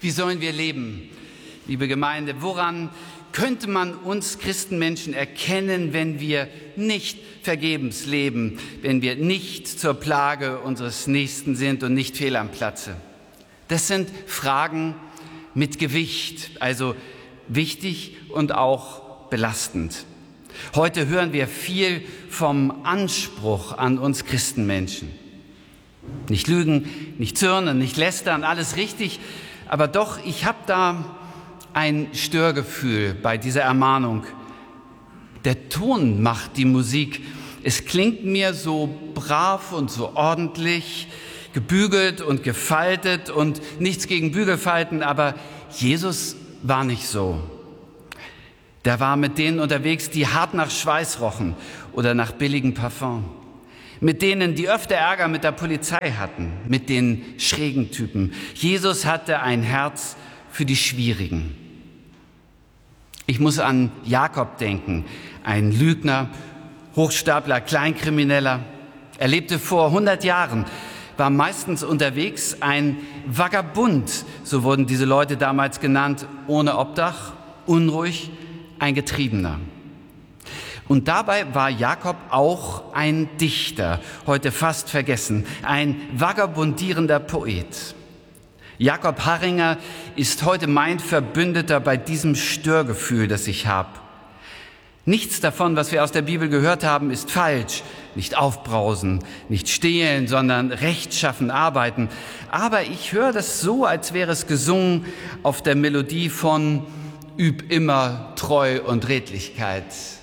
Wie sollen wir leben, liebe Gemeinde? Woran könnte man uns Christenmenschen erkennen, wenn wir nicht vergebens leben, wenn wir nicht zur Plage unseres Nächsten sind und nicht fehl am Platze? Das sind Fragen mit Gewicht, also wichtig und auch belastend. Heute hören wir viel vom Anspruch an uns Christenmenschen. Nicht lügen, nicht zürnen, nicht lästern, alles richtig, aber doch, ich habe da ein Störgefühl bei dieser Ermahnung. Der Ton macht die Musik. Es klingt mir so brav und so ordentlich, gebügelt und gefaltet und nichts gegen Bügelfalten, aber Jesus war nicht so. Der war mit denen unterwegs, die hart nach Schweiß rochen oder nach billigem Parfum. Mit denen, die öfter Ärger mit der Polizei hatten, mit den schrägen Typen. Jesus hatte ein Herz für die Schwierigen. Ich muss an Jakob denken, ein Lügner, Hochstapler, Kleinkrimineller. Er lebte vor 100 Jahren, war meistens unterwegs, ein Vagabund, so wurden diese Leute damals genannt, ohne Obdach, unruhig, ein Getriebener. Und dabei war Jakob auch ein Dichter, heute fast vergessen, ein vagabundierender Poet. Jakob Harringer ist heute mein Verbündeter bei diesem Störgefühl, das ich habe. Nichts davon, was wir aus der Bibel gehört haben, ist falsch. Nicht aufbrausen, nicht stehlen, sondern rechtschaffen arbeiten. Aber ich höre das so, als wäre es gesungen auf der Melodie von Üb immer Treu und Redlichkeit.